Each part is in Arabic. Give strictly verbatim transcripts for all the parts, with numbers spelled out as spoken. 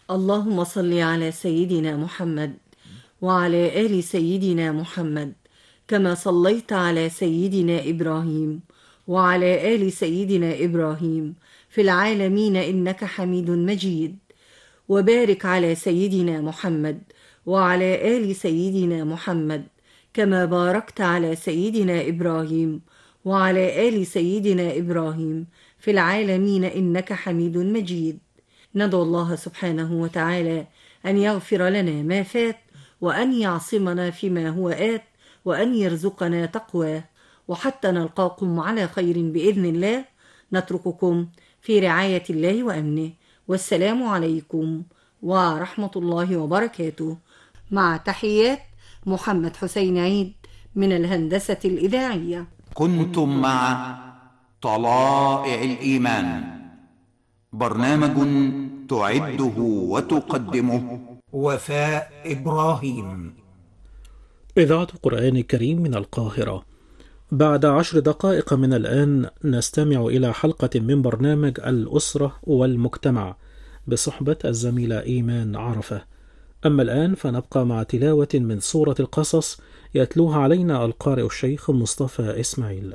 اللهم صل على سيدنا محمد وعلى آل سيدنا محمد كما صليت على سيدنا إبراهيم وعلى آل سيدنا إبراهيم في العالمين إنك حميد مجيد. وبارك على سيدنا محمد وعلى آل سيدنا محمد كما باركت على سيدنا إبراهيم وعلى آل سيدنا إبراهيم في العالمين إنك حميد مجيد. ندعو الله سبحانه وتعالى أن يغفر لنا ما فات، وأن يعصمنا فيما هو آت، وأن يرزقنا تقواه. وحتى نلقاكم على خير بإذن الله، نترككم في رعاية الله وأمنه، والسلام عليكم ورحمة الله وبركاته، مع تحيات محمد حسين عيد من الهندسة الإذاعية. كنتم مع طلائع الإيمان، برنامج تعده وتقدمه وفاء إبراهيم. إذاعة القرآن الكريم من القاهرة. بعد عشر دقائق من الآن نستمع إلى حلقة من برنامج الأسرة والمجتمع بصحبة الزميلة إيمان عرفة. أما الآن فنبقى مع تلاوة من سورة القصص يتلوها علينا القارئ الشيخ مصطفى إسماعيل.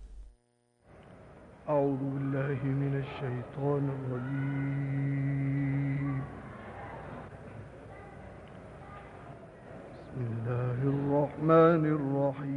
أعوذ بالله من الشيطان الرجيم. بسم الله الرحمن الرحيم.